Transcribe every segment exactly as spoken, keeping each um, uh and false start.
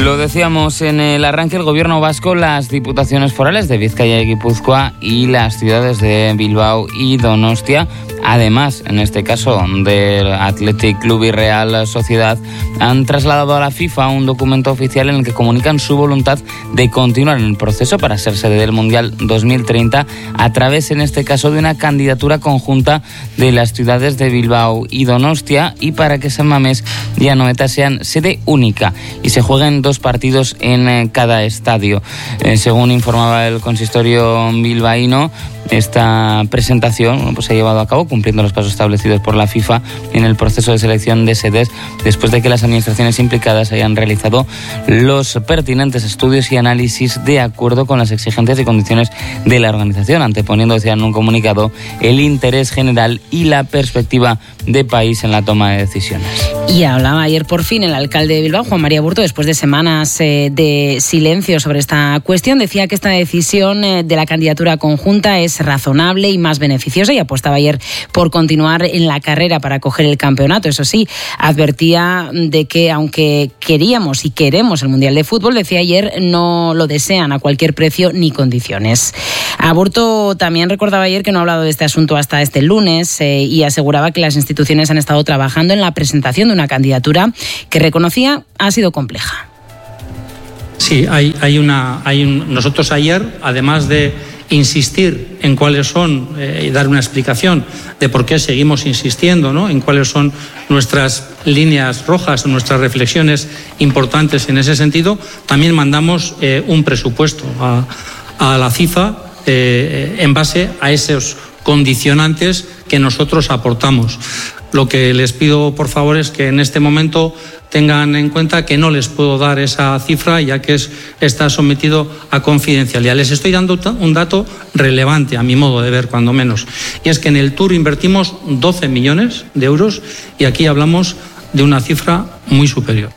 Lo decíamos en el arranque, el gobierno vasco, las diputaciones forales de Vizcaya y Guipúzcoa y las ciudades de Bilbao y Donostia, además, en este caso, del Athletic Club y Real Sociedad, han trasladado a la FIFA un documento oficial en el que comunican su voluntad de continuar en el proceso para ser sede del Mundial dos mil treinta a través, en este caso, de una candidatura conjunta de las ciudades de Bilbao y Donostia, y para que San Mamés y Anoeta sean sede única y se jueguen dos partidos en cada estadio. Eh, según informaba el consistorio bilbaíno, esta presentación bueno, pues se ha llevado a cabo cumpliendo los pasos establecidos por la FIFA en el proceso de selección de sedes, después de que las administraciones implicadas hayan realizado los pertinentes estudios y análisis de acuerdo con las exigencias y condiciones de la organización, anteponiendo, decían en un comunicado, el interés general y la perspectiva de país en la toma de decisiones. Y hablaba ayer por fin el alcalde de Bilbao, Juan María Aburto, después de semanas eh, de silencio sobre esta cuestión. Decía que esta decisión eh, de la candidatura conjunta es razonable y más beneficiosa, y apostaba ayer por continuar en la carrera para coger el campeonato. Eso sí, advertía de que aunque queríamos y queremos el Mundial de Fútbol, decía ayer, no lo desean a cualquier precio ni condiciones. Aburto también recordaba ayer que no ha hablado de este asunto hasta este lunes eh, y aseguraba que las instituciones han estado trabajando en la presentación de una candidatura que reconocía ha sido compleja. Sí, hay, hay una, hay un, nosotros ayer, además de insistir en cuáles son eh, y dar una explicación de por qué seguimos insistiendo, ¿no?, en cuáles son nuestras líneas rojas, nuestras reflexiones importantes en ese sentido, también mandamos eh, un presupuesto a, a la FIFA eh, en base a esos condicionantes que nosotros aportamos. Lo que les pido, por favor, es que en este momento tengan en cuenta que no les puedo dar esa cifra, ya que es, está sometido a confidencialidad. Les estoy dando un dato relevante, a mi modo de ver, cuando menos, y es que en el Tour invertimos doce millones de euros y aquí hablamos de una cifra muy superior.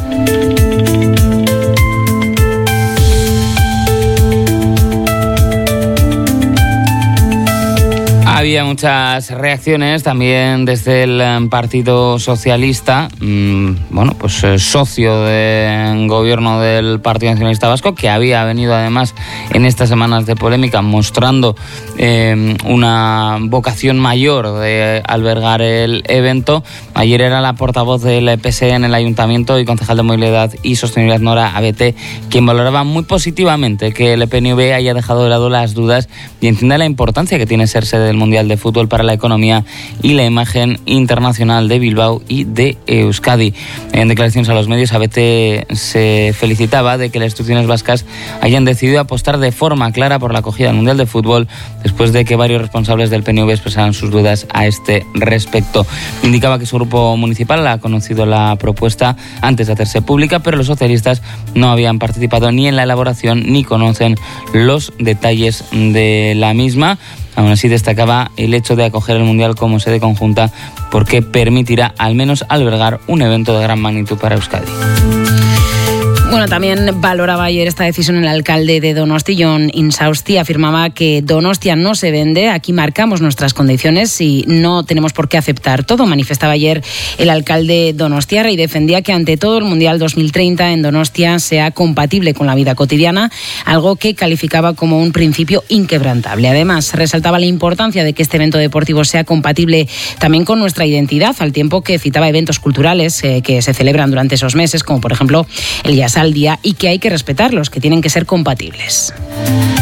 Había muchas reacciones también desde el Partido Socialista, mmm, bueno, pues eh, socio del gobierno del Partido Nacionalista Vasco, que había venido además en estas semanas de polémica mostrando eh, una vocación mayor de albergar el evento. Ayer era la portavoz del P S E en el Ayuntamiento y concejal de Movilidad y Sostenibilidad, Nora Abete, quien valoraba muy positivamente que el P N V haya dejado de lado las dudas y entiende la importancia que tiene ser sede del Mundial de Fútbol para la economía y la imagen internacional de Bilbao y de Euskadi. En declaraciones a los medios, Abete se felicitaba de que las instituciones vascas hayan decidido apostar de forma clara por la acogida del Mundial de Fútbol, después de que varios responsables del P N V expresaran sus dudas a este respecto. Indicaba que su grupo municipal ha conocido la propuesta antes de hacerse pública, pero los socialistas no habían participado ni en la elaboración ni conocen los detalles de la misma. Aún así, destacaba el hecho de acoger el Mundial como sede conjunta porque permitirá al menos albergar un evento de gran magnitud para Euskadi. Bueno, también valoraba ayer esta decisión el alcalde de Donosti, Jon Insausti. Afirmaba que Donostia no se vende, aquí marcamos nuestras condiciones y no tenemos por qué aceptar todo. Manifestaba ayer el alcalde donostiarra y defendía que ante todo el Mundial dos mil treinta en Donostia sea compatible con la vida cotidiana, algo que calificaba como un principio inquebrantable. Además, resaltaba la importancia de que este evento deportivo sea compatible también con nuestra identidad, al tiempo que citaba eventos culturales eh, que se celebran durante esos meses, como por ejemplo el Jazz al Día, y que hay que respetarlos, que tienen que ser compatibles.